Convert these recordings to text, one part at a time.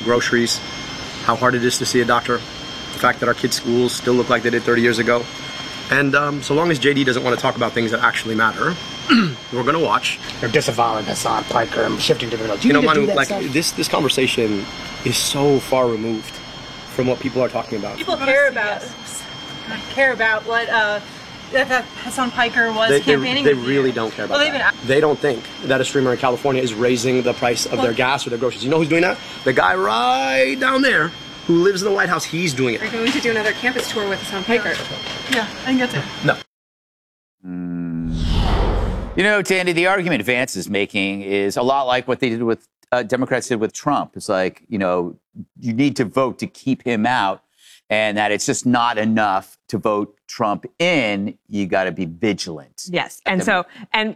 groceries, how hard it is to see a doctor, the fact that our kids' schools still look like they did 30 years ago. And so long as JD doesn't want to talk about things that actually matter, we're going to watch. They're disavowing Hassan Piker and shifting to the... You know, Manu, like this conversation is so far removed from what people are talking about. People care about what that Hassan Piker was campaigning. They really don't care about that. They don't think that a streamer in California is raising the price of their gas or their groceries. You know who's doing that? The guy right down there who lives in the White House. He's doing it. Are you going to do another campus tour with Hassan Piker? Yeah, I think that's it. No. You know, Tandy, the argument Vance is making is a lot like what they did with Democrats did with Trump. It's like, you know, you need to vote to keep him out, and that it's just not enough to vote Trump in. You got to be vigilant. Yes. And so, and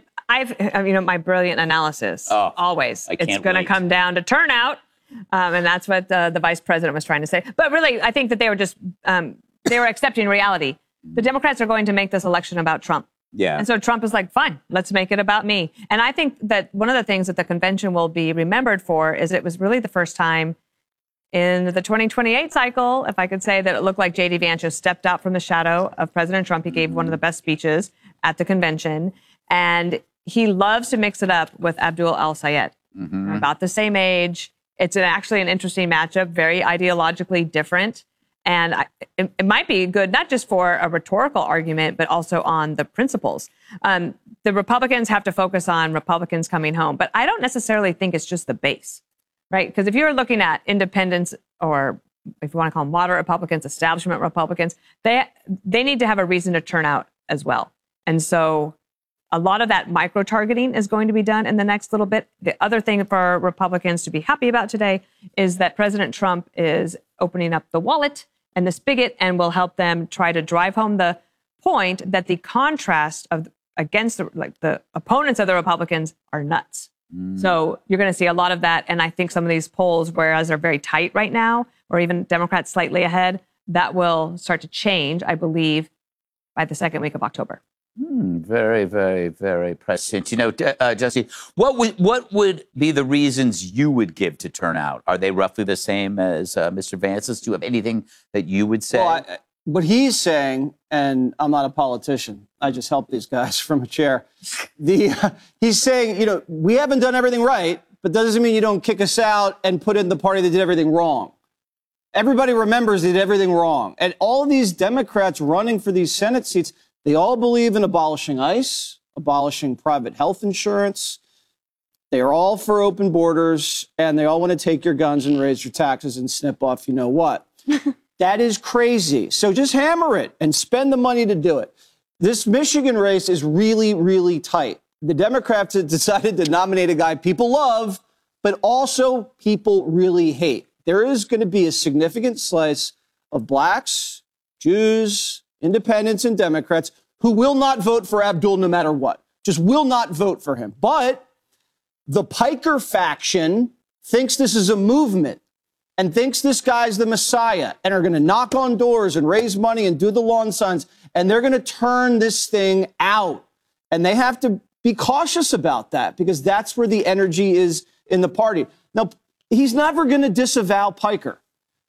my brilliant analysis, always, it's going to come down to turnout. And that's what the vice president was trying to say. But really, I think that they were just, they were accepting reality. The Democrats are going to make this election about Trump. Yeah. And so Trump is like, fine, let's make it about me. And I think that one of the things that the convention will be remembered for is it was really the first time in the 2028 cycle, if I could say, that it looked like J.D. Vance just stepped out from the shadow of President Trump. He gave one of the best speeches at the convention. And he loves to mix it up with Abdul El-Sayed. They're about the same age. It's actually an interesting matchup, very ideologically different. And it might be good, not just for a rhetorical argument, but also on the principles. The Republicans have to focus on Republicans coming home. But I don't necessarily think it's just the base, right? Because if you're looking at independents, or if you want to call them moderate Republicans, establishment Republicans, they need to have a reason to turn out as well. And so a lot of that micro-targeting is going to be done in the next little bit. The other thing for Republicans to be happy about today is that President Trump is opening up the wallet and the spigot, and will help them try to drive home the point that the contrast against the opponents of the Republicans are nuts. So you're going to see a lot of that. And I think some of these polls, whereas they're very tight right now, or even Democrats slightly ahead, that will start to change, I believe, by the second week of October. Very, very, very prescient. You know, Jesse, what would be the reasons you would give to turn out? Are they roughly the same as Mr. Vance's? Do you have anything that you would say? Well, what he's saying, and I'm not a politician, I just help these guys from a chair. He's saying, you know, we haven't done everything right, but that doesn't mean you don't kick us out and put in the party that did everything wrong. Everybody remembers they did everything wrong. And all of these Democrats running for these Senate seats, they all believe in abolishing ICE, abolishing private health insurance. They are all for open borders, and they all want to take your guns and raise your taxes and snip off you know what. That is crazy. So just hammer it and spend the money to do it. This Michigan race is really, really tight. The Democrats have decided to nominate a guy people love, but also people really hate. There is going to be a significant slice of blacks, Jews, independents, and Democrats who will not vote for Abdul no matter what. Just will not vote for him. But the Piker faction thinks this is a movement and thinks this guy's the Messiah and are going to knock on doors and raise money and do the lawn signs. And they're going to turn this thing out. And they have to be cautious about that because that's where the energy is in the party. Now, he's never going to disavow Piker.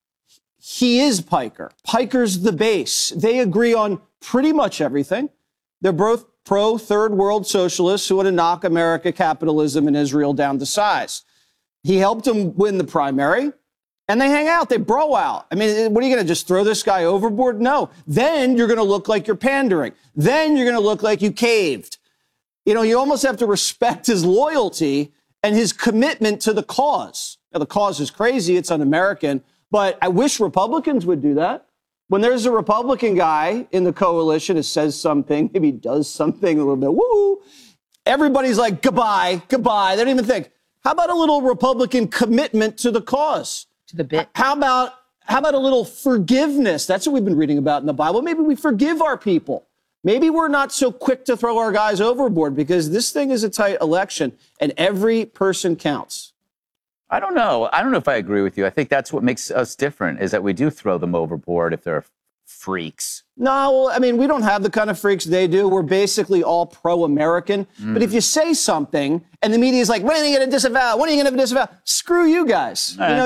He is Piker. Piker's the base. They agree on pretty much everything. They're both pro-third world socialists who want to knock America, capitalism, and Israel down to size. He helped them win the primary, and they hang out. They bro out. I mean, what are you going to just throw this guy overboard? No. Then you're going to look like you're pandering. Then you're going to look like you caved. You know, you almost have to respect his loyalty and his commitment to the cause. Now, the cause is crazy. It's un-American. But I wish Republicans would do that. When there's a Republican guy in the coalition who says something, maybe does something a little bit, woo, everybody's like, goodbye, goodbye. They don't even think. How about a little Republican commitment to the cause? To the bit. How about a little forgiveness? That's what we've been reading about in the Bible. Maybe we forgive our people. Maybe we're not so quick to throw our guys overboard because this thing is a tight election and every person counts. I don't know. I don't know if I agree with you. I think that's what makes us different is that we do throw them overboard if they're freaks. No, I mean, we don't have the kind of freaks they do. We're basically all pro-American. But if you say something and the media is like, when are you going to disavow? When are you going to disavow? Screw you guys. You know,